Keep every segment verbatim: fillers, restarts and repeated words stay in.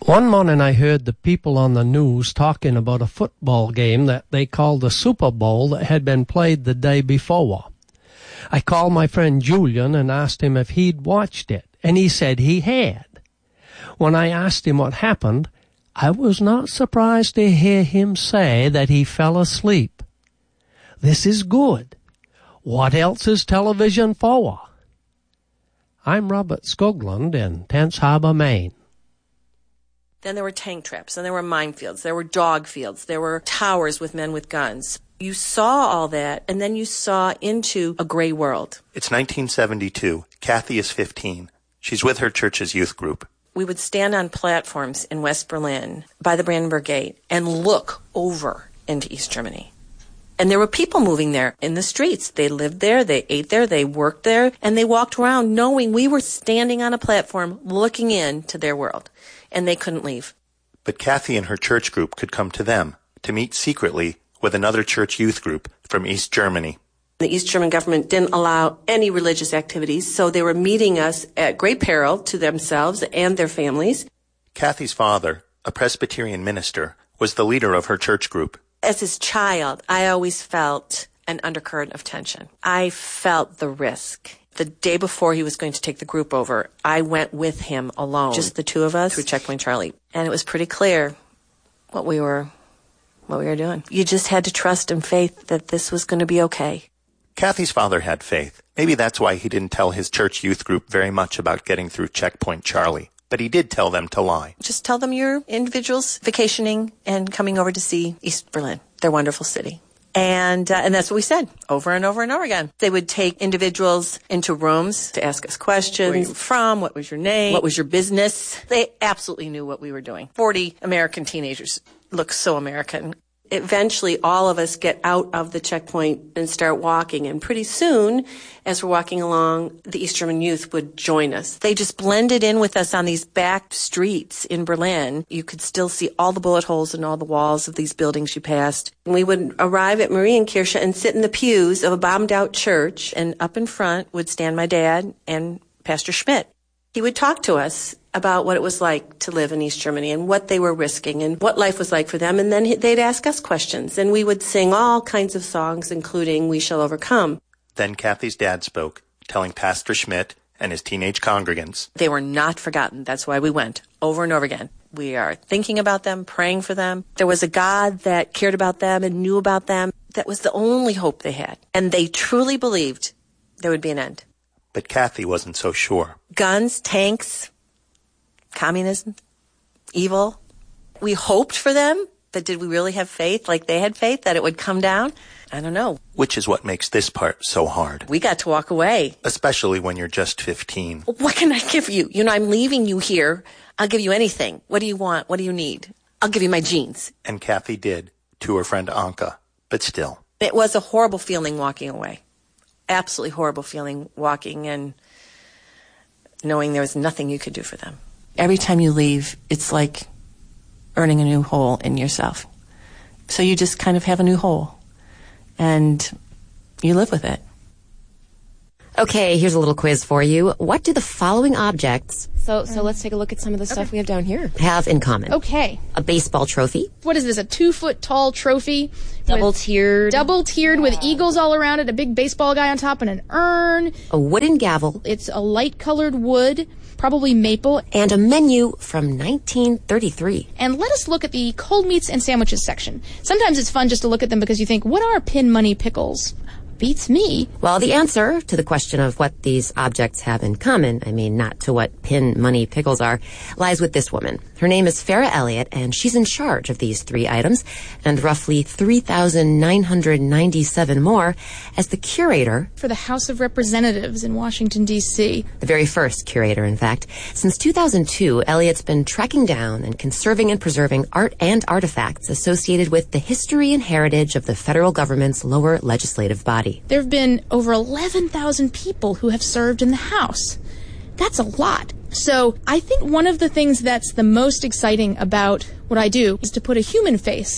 One morning I heard the people on the news talking about a football game that they called the Super Bowl that had been played the day before. I called my friend Julian and asked him if he'd watched it, and he said he had. When I asked him what happened, I was not surprised to hear him say that he fell asleep. This is good. What else is television for? I'm Robert Skoglund in Tense Harbor, Maine. Then there were tank traps, and there were minefields, there were dog fields, there were towers with men with guns. You saw all that, and then you saw into a gray world. It's nineteen seventy-two. Kathy is fifteen. She's with her church's youth group. We would stand on platforms in West Berlin by the Brandenburg Gate and look over into East Germany. And there were people moving there in the streets. They lived there, they ate there, they worked there, and they walked around knowing we were standing on a platform looking into their world. And they couldn't leave. But Kathy and her church group could come to them to meet secretly with another church youth group from East Germany. The East German government didn't allow any religious activities, so they were meeting us at great peril to themselves and their families. Kathy's father, a Presbyterian minister, was the leader of her church group. As his child, I always felt an undercurrent of tension. I felt the risk. The day before he was going to take the group over, I went with him alone, just the two of us, through Checkpoint Charlie. And it was pretty clear what we were, what we were doing. You just had to trust in faith that this was going to be okay. Kathy's father had faith. Maybe that's why he didn't tell his church youth group very much about getting through Checkpoint Charlie. But he did tell them to lie. Just tell them you're individuals vacationing and coming over to see East Berlin, their wonderful city. And uh, and that's what we said over and over and over again. They would take individuals into rooms to ask us questions. Where are you from? What was your name? What was your business? They absolutely knew what we were doing. Forty American teenagers look so American. Eventually, all of us get out of the checkpoint and start walking. And pretty soon, as we're walking along, the East German youth would join us. They just blended in with us on these back streets in Berlin. You could still see all the bullet holes in all the walls of these buildings you passed. And we would arrive at Marienkirche and sit in the pews of a bombed-out church. And up in front would stand my dad and Pastor Schmidt. He would talk to us about what it was like to live in East Germany and what they were risking and what life was like for them. And then they'd ask us questions. And we would sing all kinds of songs, including We Shall Overcome. Then Kathy's dad spoke, telling Pastor Schmidt and his teenage congregants. They were not forgotten. That's why we went over and over again. We are thinking about them, praying for them. There was a God that cared about them and knew about them. That was the only hope they had. And they truly believed there would be an end. But Kathy wasn't so sure. Guns, tanks, communism, evil. We hoped for them, but did we really have faith, like they had faith, that it would come down? I don't know. Which is what makes this part so hard. We got to walk away. Especially when you're just fifteen. What can I give you? You know, I'm leaving you here. I'll give you anything. What do you want? What do you need? I'll give you my jeans. And Kathy did, to her friend Anka, but still. It was a horrible feeling walking away. Absolutely horrible feeling walking and knowing there was nothing you could do for them. Every time you leave, it's like earning a new hole in yourself. So you just kind of have a new hole, and you live with it. Okay, here's a little quiz for you. What do the following objects, so so let's take a look at some of the stuff Okay. we have down here, have in common? Okay. A baseball trophy. What is this, a two-foot-tall trophy? Double-tiered. Double-tiered with eagles all around it, a big baseball guy on top, and an urn. A wooden gavel. It's a light-colored wood, probably maple. And a menu from nineteen thirty-three. And let us look at the cold meats and sandwiches section. Sometimes it's fun just to look at them because you think, what are pin money pickles? Beats me. Well, the answer to the question of what these objects have in common, I mean, not to what pin money pickles are, lies with this woman. Her name is Farah Elliott, and she's in charge of these three items and roughly three thousand nine hundred ninety-seven more as the curator For the House of Representatives in Washington, D C The very first curator, in fact. Since two thousand two, Elliott's been tracking down and conserving and preserving art and artifacts associated with the history and heritage of the federal government's lower legislative body. There have been over eleven thousand people who have served in the House. That's a lot. So I think one of the things that's the most exciting about what I do is to put a human face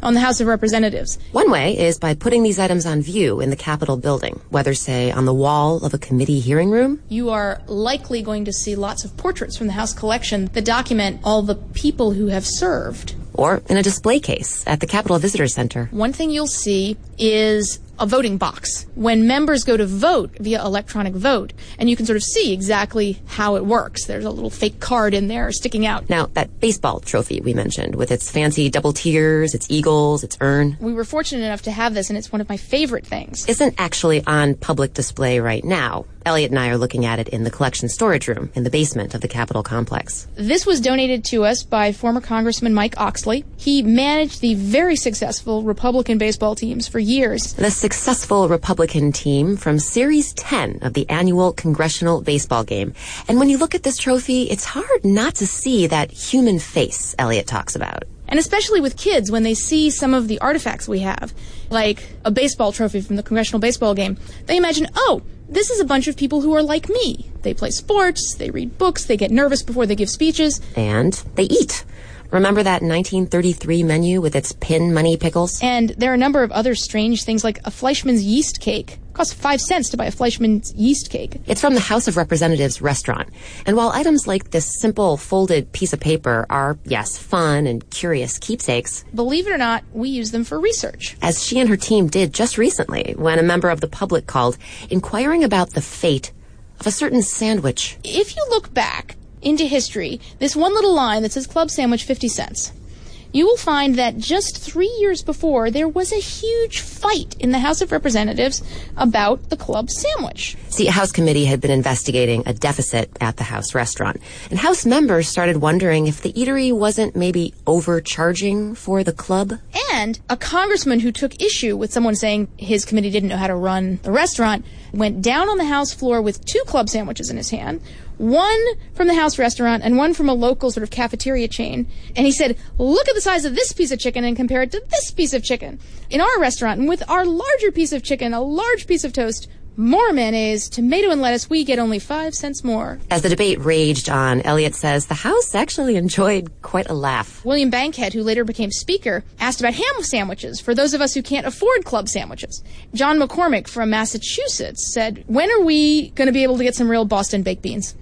on the House of Representatives. One way is by putting these items on view in the Capitol building, whether, say, on the wall of a committee hearing room. You are likely going to see lots of portraits from the House collection that document all the people who have served. Or in a display case at the Capitol Visitor Center. One thing you'll see is a voting box. When members go to vote via electronic vote, and you can sort of see exactly how it works. There's a little fake card in there sticking out. Now, that baseball trophy we mentioned, with its fancy double tiers, its eagles, its urn. We were fortunate enough to have this, and it's one of my favorite things. Isn't actually on public display right now. Elliot and I are looking at it in the collection storage room in the basement of the Capitol complex. This was donated to us by former Congressman Mike Oxley. He managed the very successful Republican baseball teams for years. The successful Republican team from Series ten of the annual Congressional Baseball Game. And when you look at this trophy, it's hard not to see that human face Elliot talks about. And especially with kids, when they see some of the artifacts we have, like a baseball trophy from the Congressional Baseball Game, they imagine, oh, this is a bunch of people who are like me. They play sports, they read books, they get nervous before they give speeches. And they eat. Remember that nineteen thirty-three menu with its pin money pickles? And there are a number of other strange things, like a Fleischmann's yeast cake. It costs five cents to buy a Fleischmann's yeast cake. It's from the House of Representatives restaurant. And while items like this simple folded piece of paper are, yes, fun and curious keepsakes, believe it or not, we use them for research. As she and her team did just recently when a member of the public called, inquiring about the fate of a certain sandwich. If you look back into history, this one little line that says club sandwich fifty cents, you will find that just three years before, there was a huge fight in the House of Representatives about the club sandwich. See, a House committee had been investigating a deficit at the House restaurant, and House members started wondering if the eatery wasn't maybe overcharging for the club. And a congressman who took issue with someone saying his committee didn't know how to run the restaurant went down on the House floor with two club sandwiches in his hand, one from the House restaurant and one from a local sort of cafeteria chain. And he said, look at the size of this piece of chicken and compare it to this piece of chicken. In our restaurant, and with our larger piece of chicken, a large piece of toast, more mayonnaise, tomato, and lettuce, we get only five cents more. As the debate raged on, Elliot says the House actually enjoyed quite a laugh. William Bankhead, who later became Speaker, asked about ham sandwiches for those of us who can't afford club sandwiches. John McCormick from Massachusetts said, when are we going to be able to get some real Boston baked beans?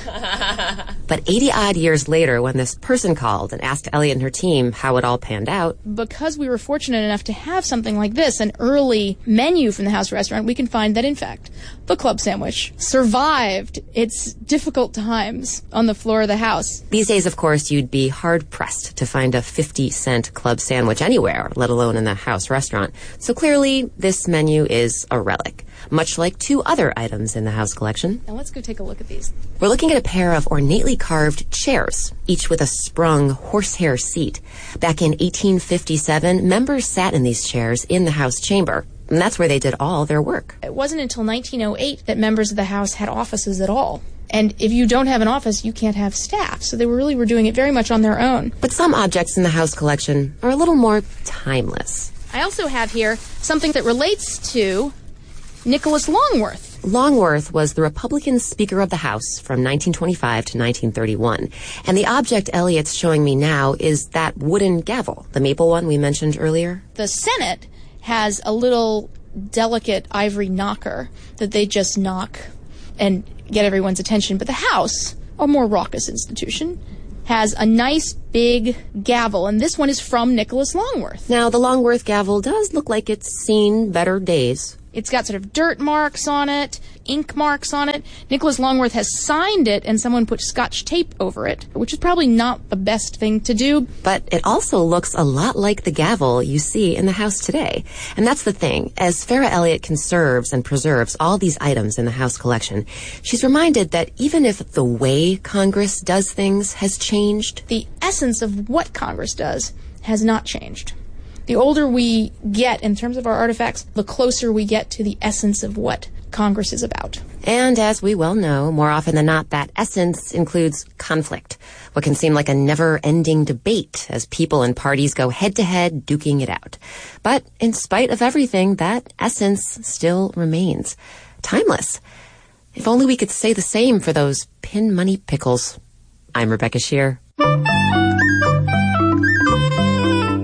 But eighty-odd years later, when this person called and asked Elliot and her team how it all panned out, because we were fortunate enough to have something like this, an early menu from the House restaurant, we can find that, in fact, the club sandwich survived its difficult times on the floor of the House. These days, of course, you'd be hard-pressed to find a fifty-cent club sandwich anywhere, let alone in the House restaurant. So clearly, this menu is a relic, much like two other items in the House collection. Now let's go take a look at these. We're looking at a pair of ornately carved chairs, each with a sprung horsehair seat. Back in eighteen fifty-seven, members sat in these chairs in the House chamber. And that's where they did all their work. It wasn't until nineteen oh eight that members of the House had offices at all. And if you don't have an office, you can't have staff. So they were really were doing it very much on their own. But some objects in the House collection are a little more timeless. I also have here something that relates to Nicholas Longworth. Longworth was the Republican Speaker of the House from nineteen twenty-five to nineteen thirty-one. And the object Elliot's showing me now is that wooden gavel, the maple one we mentioned earlier. The Senate has a little delicate ivory knocker that they just knock and get everyone's attention. But the House, a more raucous institution, has a nice big gavel, and this one is from Nicholas Longworth. Now, the Longworth gavel does look like it's seen better days. It's got sort of dirt marks on it, ink marks on it. Nicholas Longworth has signed it, and someone put Scotch tape over it, which is probably not the best thing to do. But it also looks a lot like the gavel you see in the House today. And that's the thing. As Farah Elliott conserves and preserves all these items in the House collection, she's reminded that even if the way Congress does things has changed, the essence of what Congress does has not changed. The older we get in terms of our artifacts, the closer we get to the essence of what Congress is about. And as we well know, more often than not, that essence includes conflict, what can seem like a never-ending debate as people and parties go head-to-head duking it out. But in spite of everything, that essence still remains. Timeless. If only we could say the same for those pin money pickles. I'm Rebecca Shear.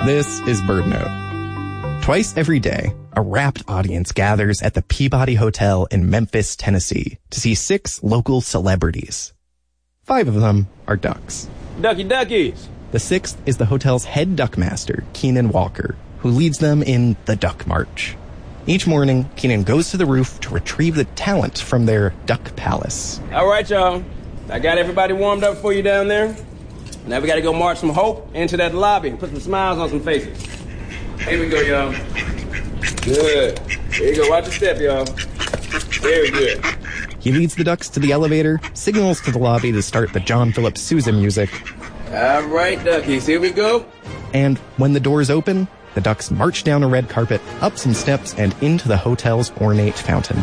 This is BirdNote. Twice every day, a rapt audience gathers at the Peabody Hotel in Memphis, Tennessee, to see six local celebrities. Five of them are ducks. Ducky duckies! The sixth is the hotel's head duckmaster, Keenan Walker, who leads them in the Duck March. Each morning, Keenan goes to the roof to retrieve the talent from their duck palace. All right, y'all. I got everybody warmed up for you down there. Now we got to go march some hope into that lobby and put some smiles on some faces. Here we go, y'all. Good. Here you go. Watch your step, y'all. Very good. He leads the ducks to the elevator, signals to the lobby to start the John Philip Sousa music. All right, duckies. Here we go. And when the doors open, the ducks march down a red carpet, up some steps, and into the hotel's ornate fountain.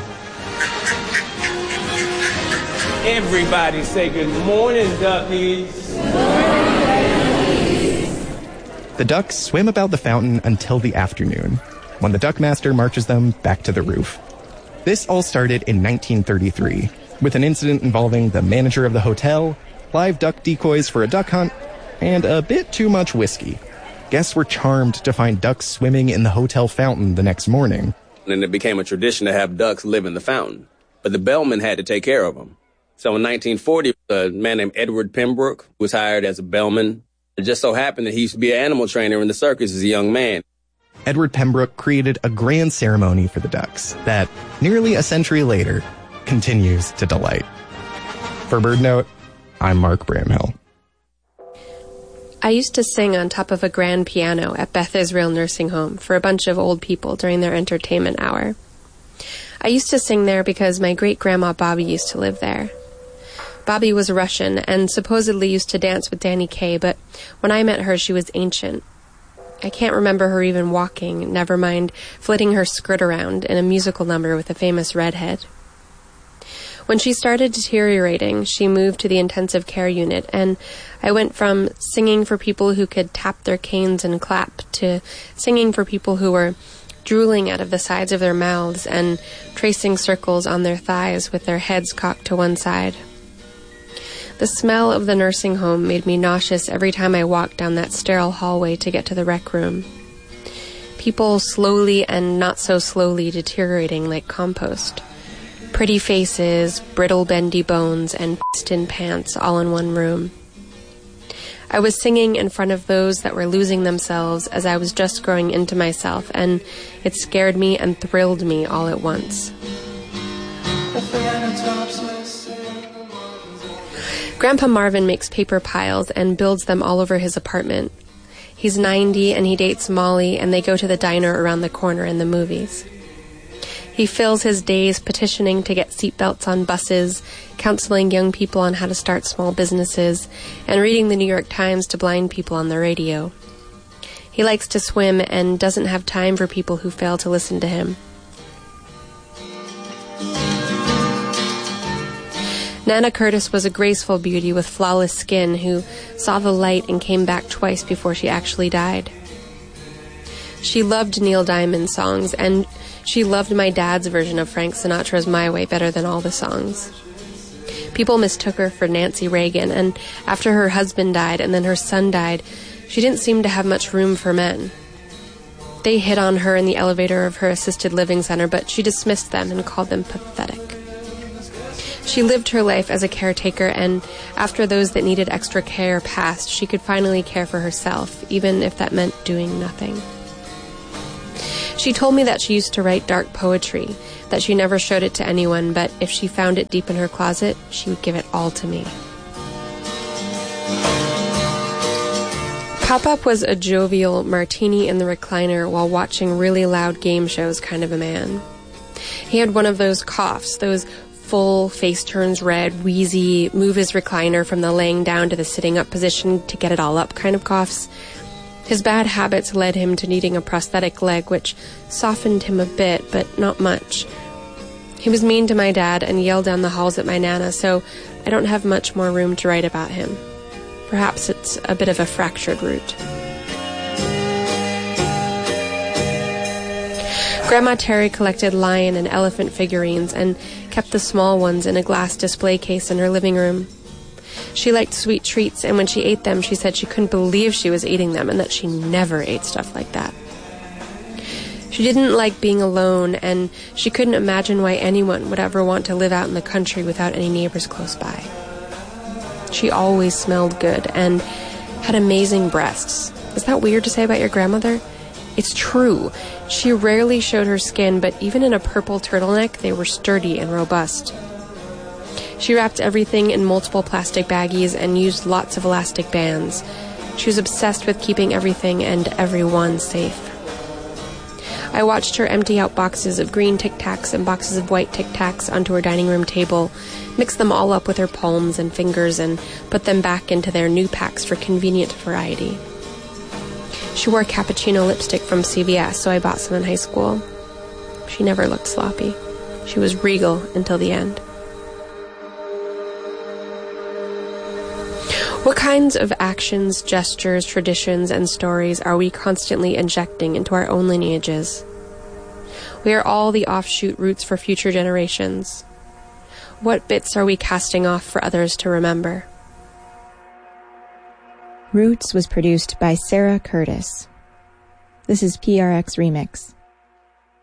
Everybody say good morning, duckies. Good morning, duckies. The ducks swim about the fountain until the afternoon, when the duckmaster marches them back to the roof. This all started in nineteen thirty-three, with an incident involving the manager of the hotel, live duck decoys for a duck hunt, and a bit too much whiskey. Guests were charmed to find ducks swimming in the hotel fountain the next morning. And it became a tradition to have ducks live in the fountain, but the bellman had to take care of them. So in nineteen forty, a man named Edward Pembroke was hired as a bellman. It just so happened that he used to be an animal trainer in the circus as a young man. Edward Pembroke created a grand ceremony for the ducks that, nearly a century later, continues to delight. For BirdNote, I'm Mark Bramhill. I used to sing on top of a grand piano at Beth Israel Nursing Home for a bunch of old people during their entertainment hour. I used to sing there because my great-grandma Bobby used to live there. Bobby was Russian and supposedly used to dance with Danny Kaye, but when I met her, she was ancient. I can't remember her even walking, never mind flitting her skirt around in a musical number with a famous redhead. When she started deteriorating, she moved to the intensive care unit, and I went from singing for people who could tap their canes and clap to singing for people who were drooling out of the sides of their mouths and tracing circles on their thighs with their heads cocked to one side. The smell of the nursing home made me nauseous every time I walked down that sterile hallway to get to the rec room. People slowly and not so slowly deteriorating like compost. Pretty faces, brittle bendy bones, and pissed-in pants all in one room. I was singing in front of those that were losing themselves as I was just growing into myself, and it scared me and thrilled me all at once. Grandpa Marvin makes paper piles and builds them all over his apartment. He's ninety and he dates Molly, and they go to the diner around the corner in the movies. He fills his days petitioning to get seatbelts on buses, counseling young people on how to start small businesses, and reading the New York Times to blind people on the radio. He likes to swim and doesn't have time for people who fail to listen to him. Nana Curtis was a graceful beauty with flawless skin who saw the light and came back twice before she actually died. She loved Neil Diamond songs, and she loved my dad's version of Frank Sinatra's My Way better than all the songs. People mistook her for Nancy Reagan, and after her husband died and then her son died, she didn't seem to have much room for men. They hit on her in the elevator of her assisted living center, but she dismissed them and called them pathetic. She lived her life as a caretaker, and after those that needed extra care passed, she could finally care for herself, even if that meant doing nothing. She told me that she used to write dark poetry, that she never showed it to anyone, but if she found it deep in her closet, she would give it all to me. Pop-Up was a jovial martini in the recliner while watching really loud game shows kind of a man. He had one of those coughs, those full face turns red, wheezy, move his recliner from the laying down to the sitting up position to get it all up kind of coughs. His bad habits led him to needing a prosthetic leg, which softened him a bit, but not much. He was mean to my dad and yelled down the halls at my Nana, so I don't have much more room to write about him. Perhaps it's a bit of a fractured root. Grandma Terry collected lion and elephant figurines and kept the small ones in a glass display case in her living room. She liked sweet treats, and when she ate them, she said she couldn't believe she was eating them and that she never ate stuff like that. She didn't like being alone, and she couldn't imagine why anyone would ever want to live out in the country without any neighbors close by. She always smelled good and had amazing breasts. Is that weird to say about your grandmother? It's true. She rarely showed her skin, but even in a purple turtleneck, they were sturdy and robust. She wrapped everything in multiple plastic baggies and used lots of elastic bands. She was obsessed with keeping everything and everyone safe. I watched her empty out boxes of green Tic Tacs and boxes of white Tic Tacs onto her dining room table, mix them all up with her palms and fingers, and put them back into their new packs for convenient variety. She wore cappuccino lipstick from C V S, so I bought some in high school. She never looked sloppy. She was regal until the end. What kinds of actions, gestures, traditions, and stories are we constantly injecting into our own lineages? We are all the offshoot roots for future generations. What bits are we casting off for others to remember? Roots was produced by Sarah Curtis. This is P R X Remix.